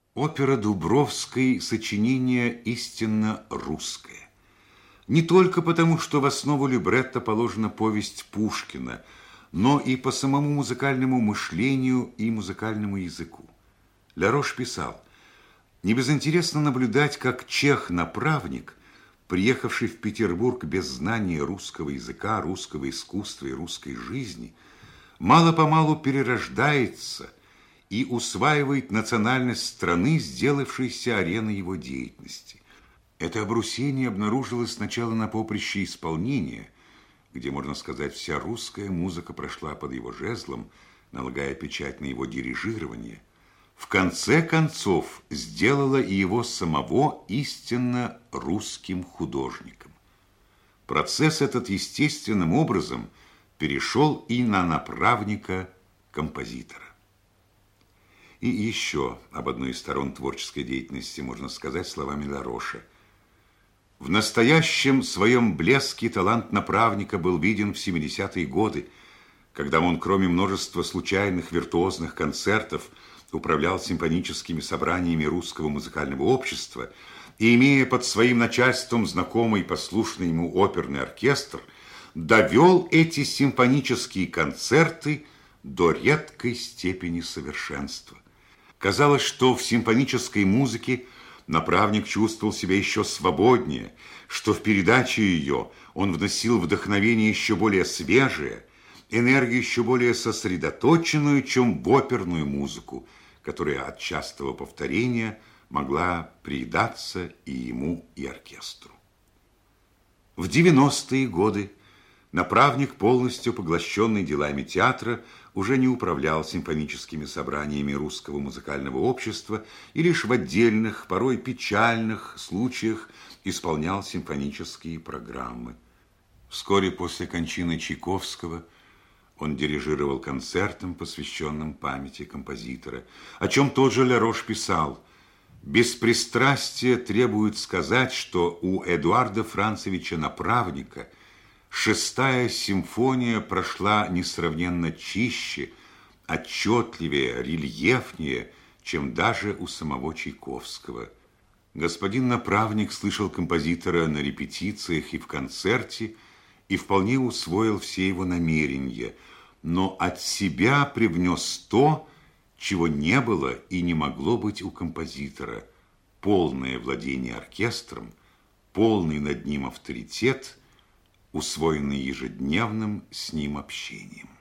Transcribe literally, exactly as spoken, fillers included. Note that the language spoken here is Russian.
Опера Дубровской – сочинение истинно русское. Не только потому, что в основу либретто положена повесть Пушкина, но и по самому музыкальному мышлению и музыкальному языку. Ля-Рош писал: «Небезынтересно наблюдать, как чех-направник, приехавший в Петербург без знания русского языка, русского искусства и русской жизни, мало-помалу перерождается и усваивает национальность страны, сделавшейся ареной его деятельности. Это обрусение обнаружилось сначала на поприще исполнения, где, можно сказать, вся русская музыка прошла под его жезлом, налагая печать на его дирижирование. В конце концов сделала и его самого истинно русским художником. Процесс этот естественным образом перешел и на направника-композитора». И еще об одной из сторон творческой деятельности можно сказать словами Ля-Роша: «В настоящем своем блеске талант направника был виден в семидесятые годы, когда он, кроме множества случайных виртуозных концертов, управлял симфоническими собраниями Русского музыкального общества и, имея под своим начальством знакомый и послушный ему оперный оркестр, довел эти симфонические концерты до редкой степени совершенства. Казалось, что в симфонической музыке направник чувствовал себя еще свободнее, что в передаче ее он вносил вдохновение еще более свежее, энергию еще более сосредоточенную, чем в оперную музыку, которая от частого повторения могла приедаться и ему, и оркестру». В девяностые годы направник, полностью поглощенный делами театра, уже не управлял симфоническими собраниями Русского музыкального общества и лишь в отдельных, порой печальных случаях исполнял симфонические программы. Вскоре после кончины Чайковского он дирижировал концертом, посвященным памяти композитора, о чем тот же Ля-Рош писал: «Беспристрастие требует сказать, что у Эдуарда Францевича Направника шестая симфония прошла несравненно чище, отчетливее, рельефнее, чем даже у самого Чайковского. Господин Направник слышал композитора на репетициях и в концерте и вполне усвоил все его намерения, но от себя привнес то, чего не было и не могло быть у композитора: полное владение оркестром, полный над ним авторитет, усвоенный ежедневным с ним общением».